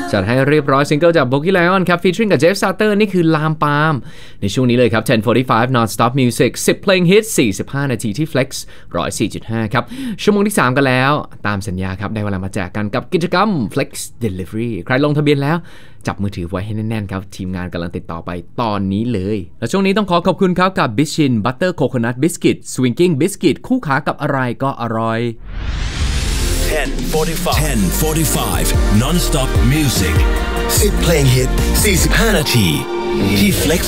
จัดให้เรียบร้อยซิงเกิลจาก Bogie Lion ครับ featuring กับ Jeff Sarter นี่คือลามปามในช่วงนี้เลยครับ 10:45 non-stop music 10 เพลงฮิต 45 นาทีที่ Flex 104.5 ครับชั่วโมงที่ 3 กันแล้วตามสัญญาครับได้เวลามาแจกกันกับกิจกรรม Flex Delivery ใครลงทะเบียนแล้วจับมือถือไว้ให้แน่นๆครับทีมงานกำลังติดต่อไปตอนนี้เลยและช่วงนี้ต้องขอขอบคุณครับกับ Bishin Butter Coconut Biscuit Swinging Biscuit คู่ขากับอะไรก็อร่อย 10:45 non-stop music 10 เพลงฮิต 45 นาทีที่ Flex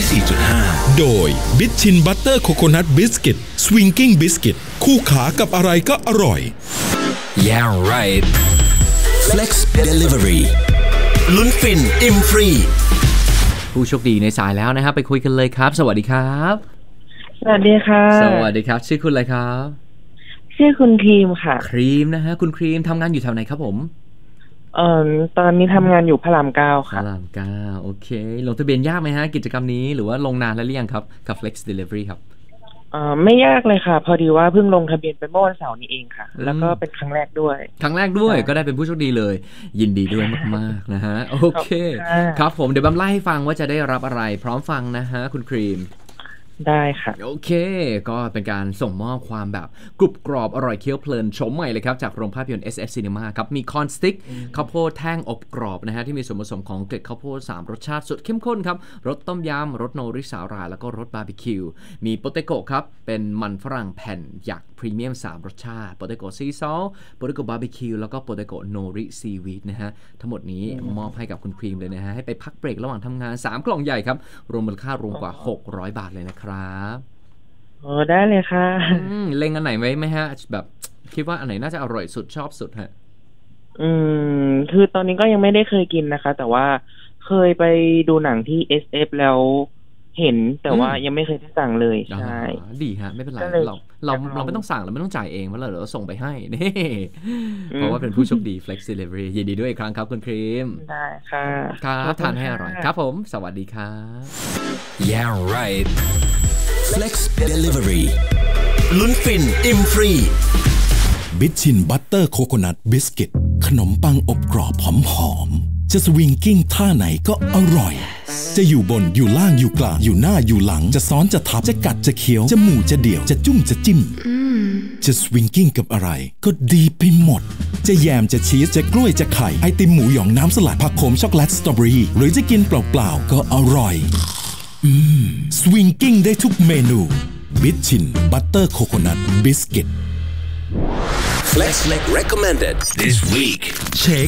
104.5 โดย Bishin Butter Coconut Biscuit Swinging Biscuit คู่ขากับอะไรก็อร่อย Yeah right Flex Delivery ลุ้นฟินอิ่มฟรีผู้โชคดีในสายแล้วนะครับไปคุยกันเลยครับสวัสดีครับสวัสดีค่ะสวัสดีครับชื่อคุณอะไรครับชื่อคุณครีมค่ะครีมนะฮะคุณครีมทำงานอยู่แถวไหนครับผมตอนนี้ทำงานอยู่พระราม 9ค่ะพระราม 9โอเคลงทะเบียนยากไหมฮะกิจกรรมนี้หรือว่าลงนานแล้วหรือยังครับกับ Flex Delivery ครับไม่ยากเลยค่ะพอดีว่าเพิ่งลงทะเบียนไปเมื่อวันเสาร์นี้เองค่ะแล้วก็เป็นครั้งแรกด้วยก็ได้เป็นผู้โชคดีเลยยินดีด้วยมากๆนะฮะโอเคครับผมเดี๋ยวบัมไล่ให้ฟังว่าจะได้รับอะไรพร้อมฟังนะฮะคุณครีมได้ค่ะโอเคก็เป็นการส่งมอบความแบบกรุบกรอบอร่อยเคี้ยวเพลินชมใหม่เลยครับจากโรงภาพยนตร์ SF Cinema ครับมีคอนสติ๊กข้าวโพดแท่งอบกรอบนะฮะที่มีส่วนผสมของเกล็ดข้าวโพด3รสชาติสุดเข้มข้นครับรสต้มยำรสโนริสาหร่ายแล้วก็รสบาร์บีคิวมีโปเตโกะครับเป็นมันฝรั่งแผ่นหยักพรีเมียม3รสชาติโปเตโกะซีซอสโปเตโกะบาร์บีคิวแล้วก็โปเตโกะโนริซีวีดนะฮะทั้งหมดนี้มอบให้กับคุณครีมเลยนะฮะให้ไปพักเบรกระหว่างทำงาน3กล่องใหญ่ครับรวมมูลค่ารวมกว่า600 บาทเลยนะครับได้เลยค่ะเล็งอันไหนไว้ไหมฮะแบบคิดว่าอันไหนน่าจะอร่อยสุดชอบสุดฮะคือตอนนี้ก็ยังไม่ได้เคยกินนะคะแต่ว่าเคยไปดูหนังที่ SF แล้วเห็นแต่ว่ายังไม่เคยได้สั่งเลยใช่ดีฮะไม่เป็นไรเราไม่ต้องสั่งเราไม่ต้องจ่ายเองเพราะเราส่งไปให้นี่เพราะว่าเป็นผู้โชคดี Flex Delivery ยินดีด้วยอีกครั้งครับคุณครีมได้ค่ะครับทานให้อร่อยครับผมสวัสดีครับ Yeah right Flex Delivery ลุ้นฟินอิ่มฟรี Bishin Butter Coconut Biscuit ขนมปังอบกรอบหอมๆจะสวิงกิ้งท่าไหนก็อร่อยจะอยู่บนอยู่ล่างอยู่กลางอยู่หน้าอยู่หลังจะซ้อนจะทับจะกัดจะเคี้ยวจะหมู่จะเดี่ยวจะจุ้มจะจิ้มจะสวิงกิ้งกับอะไรก็ดีไปหมดจะแยมจะชีสจะกล้วยจะไข่ไอติมหมูหยองน้ำสลัดผักโขมช็อกโกแลตสตรอเบอรี่หรือจะกินเปล่าๆก็อร่อยสวิงกิ้งได้ทุกเมนู Bishin Butter Coconut Biscuit Flex recommended this week เชค